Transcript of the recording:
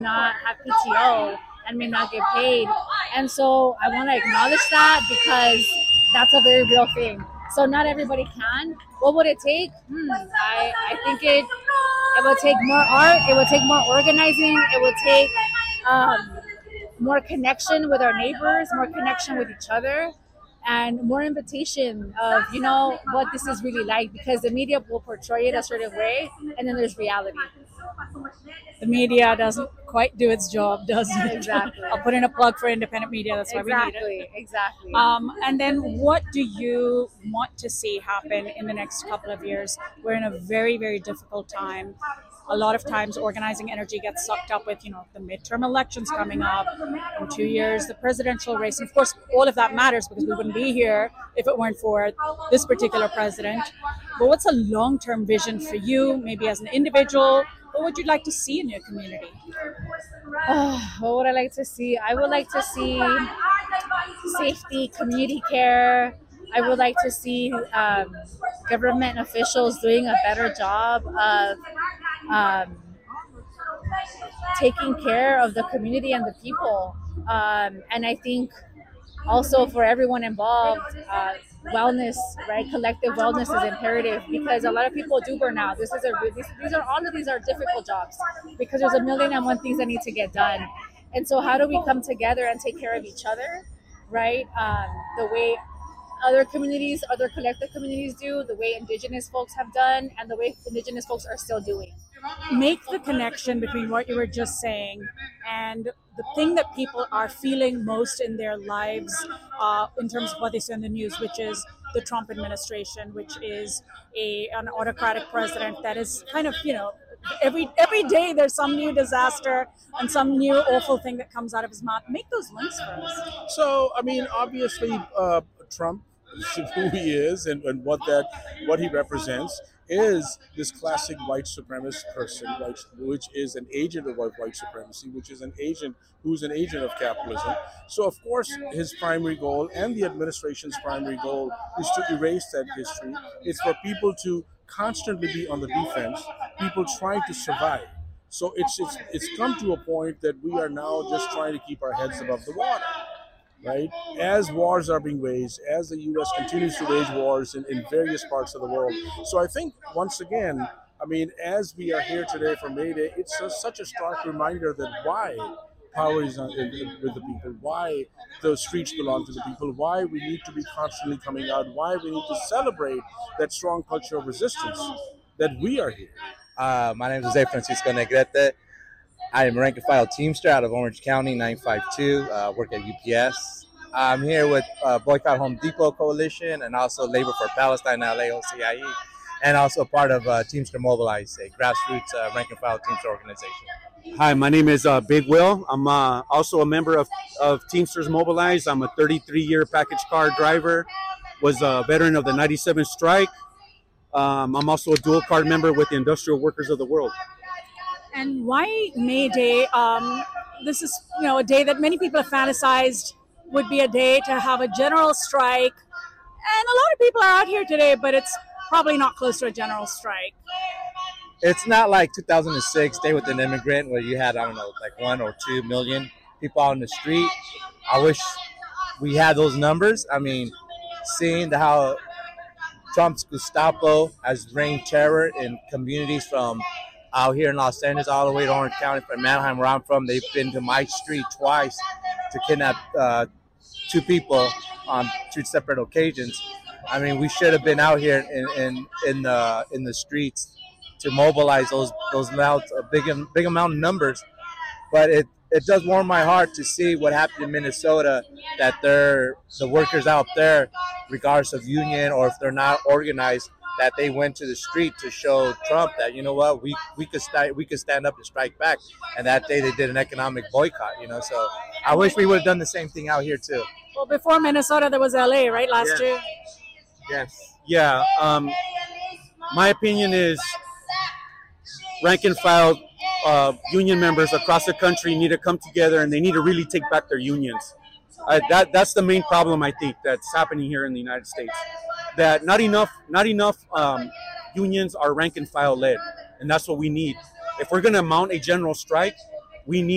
not have PTO and may not get paid. And so I want to acknowledge that because that's a very real thing. So not everybody can. What would it take? I think it will take more art. It will take more organizing. It will take more connection with our neighbors, more connection with each other, and more invitation of what this is really like, because the media will portray it a certain way and then there's reality. The media doesn't quite do its job, does it? Exactly. I'll put in a plug for independent media. That's why we need it. Exactly. And then what do you want to see happen in the next couple of years? We're in a very, very difficult time. A lot of times organizing energy gets sucked up with, the midterm elections coming up in 2 years, the presidential race. And of course, all of that matters because we wouldn't be here if it weren't for this particular president. But what's a long-term vision for you, maybe as an individual? What would you like to see in your community? What would I like to see? I would like to see safety, community care. I would like to see government officials doing a better job of taking care of the community and the people. And I think also for everyone involved, wellness, right? Collective wellness is imperative because a lot of people do burn out. These are all of these are difficult jobs because there's a million and one things that need to get done. And so how do we come together and take care of each other, right? The way other communities, other collective communities do, the way Indigenous folks have done, and the way Indigenous folks are still doing. Make the connection between what you were just saying and the thing that people are feeling most in their lives in terms of what they see on the news, which is the Trump administration, which is an autocratic president that is kind of, every day there's some new disaster and some new awful thing that comes out of his mouth. Make those links for us. So, obviously, Trump, who he is and what he represents, is this classic white supremacist person, which is an agent of white supremacy, which is who's an agent of capitalism. So, of course, his primary goal and the administration's primary goal is to erase that history. It's for people to constantly be on the defense, people trying to survive. So it's come to a point that we are now just trying to keep our heads above the water. Right? As wars are being waged, as the U.S. continues to wage wars in various parts of the world. So I think, once again, as we are here today for May Day, it's such a stark reminder that why power is with the people, why the streets belong to the people, why we need to be constantly coming out, why we need to celebrate that strong culture of resistance, that we are here. My name is Jose Francisco Negrete. I am a rank and file Teamster out of Orange County, 952, work at UPS. I'm here with Boycott Home Depot Coalition and also Labor for Palestine, LA, OCIE, and also part of Teamster Mobilize, a grassroots rank and file Teamster organization. Hi, my name is Big Will. I'm also a member of Teamsters Mobilize. I'm a 33-year package car driver, was a veteran of the 97 strike. I'm also a dual card member with the Industrial Workers of the World. And why May Day? This is, a day that many people have fantasized would be a day to have a general strike. And a lot of people are out here today, but it's probably not close to a general strike. It's not like 2006, Day with an Immigrant, where you had, like 1 or 2 million people out in the street. I wish we had those numbers. Seeing how Trump's Gestapo has reigned terror in communities from out here in Los Angeles, all the way to Orange County, from Manheim, where I'm from. They've been to my street twice to kidnap 2 people on 2 separate occasions. We should have been out here in the streets to mobilize those amounts, a big amount of numbers. But it does warm my heart to see what happened in Minnesota, that the workers out there, regardless of union or if they're not organized, that they went to the street to show Trump that, we could stand up and strike back. And that day they did an economic boycott, So I wish we would have done the same thing out here too. Well, before Minnesota, there was LA, right, last year? Yes. Yeah. My opinion is rank and file union members across the country need to come together and they need to really take back their unions. That's the main problem, I think, that's happening here in the United States. That not enough unions are rank and file led, and that's what we need. If we're going to mount a general strike, we need